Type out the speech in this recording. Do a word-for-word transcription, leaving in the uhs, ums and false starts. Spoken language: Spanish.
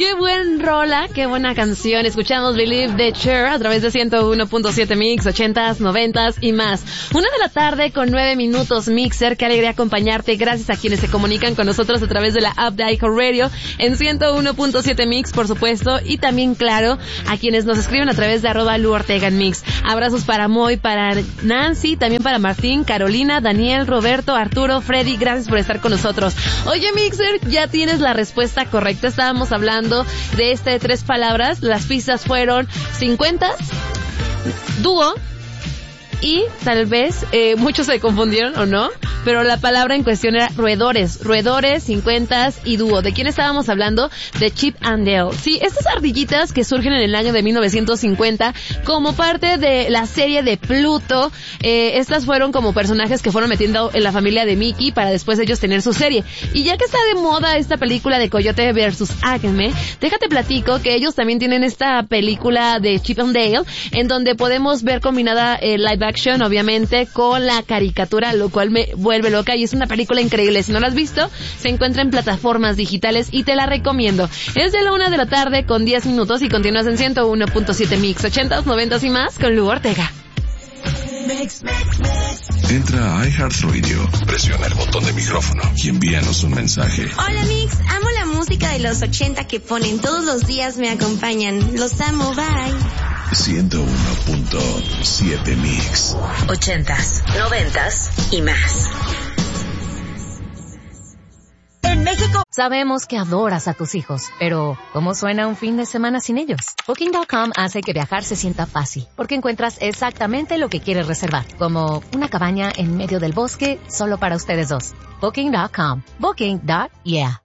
Qué buen rola, qué buena canción. Escuchamos Believe de Cher a través de ciento uno punto siete Mix, ochentas, noventas y más. Una de la tarde con nueve minutos, Mixer. Qué alegría acompañarte. Gracias a quienes se comunican con nosotros a través de la app de iHeartRadio en ciento uno punto siete Mix, por supuesto. Y también, claro, a quienes nos escriben a través de arroba Lu Ortega en Mix. Abrazos para Moy, para Nancy, también para Martín, Carolina, Daniel, Roberto, Arturo, Freddy. Gracias por estar con nosotros. Oye, Mixer, ya tienes la respuesta correcta. Estábamos hablando de este tres palabras. Las pistas fueron cincuenta, dúo y tal vez eh, muchos se confundieron o no, pero la palabra en cuestión era roedores, roedores, cincuentas y dúo. ¿De quién estábamos hablando? De Chip and Dale. Sí, estas ardillitas que surgen en el año de mil novecientos cincuenta como parte de la serie de Pluto. Eh, estas fueron como personajes que fueron metiendo en la familia de Mickey para después ellos tener su serie. Y ya que está de moda esta película de Coyote versus Acme, déjate platico que ellos también tienen esta película de Chip and Dale, en donde podemos ver combinada eh, live action, obviamente, con la caricatura, lo cual me vuelve loca y es una película increíble. Si no la has visto, se encuentra en plataformas digitales y te la recomiendo. Es de la una de la tarde con diez minutos y continúas en ciento uno punto siete Mix, ochentas, noventas y más con Lu Ortega. Mix, mix, mix. Entra a iHeartRadio, presiona el botón de micrófono y envíanos un mensaje. Hola Mix, amo la música de los ochenta que ponen todos los días, me acompañan. Los amo, bye. ciento uno punto siete Mix. Ochentas, noventas y más. En México sabemos que adoras a tus hijos, pero ¿cómo suena un fin de semana sin ellos? Booking punto com hace que viajar se sienta fácil, porque encuentras exactamente lo que quieres reservar, como una cabaña en medio del bosque solo para ustedes dos. Booking punto com. Booking. Yeah.